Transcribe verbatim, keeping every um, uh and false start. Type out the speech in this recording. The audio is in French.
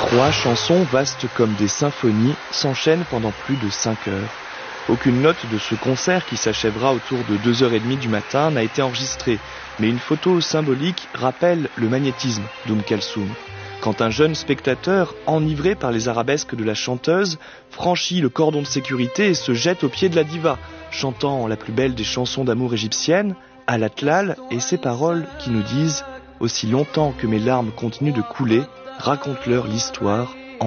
Trois chansons, vastes comme des symphonies, s'enchaînent pendant plus de cinq heures. Aucune note de ce concert, qui s'achèvera autour de deux heures trente du matin, n'a été enregistrée, mais une photo symbolique rappelle le magnétisme d'Oum Kalsoum. Quand un jeune spectateur, enivré par les arabesques de la chanteuse, franchit le cordon de sécurité et se jette aux pieds de la diva, chantant la plus belle des chansons d'amour égyptiennes, Al Atlal, et ces paroles qui nous disent « Aussi longtemps que mes larmes continuent de couler, raconte-leur l'histoire en mon nom ».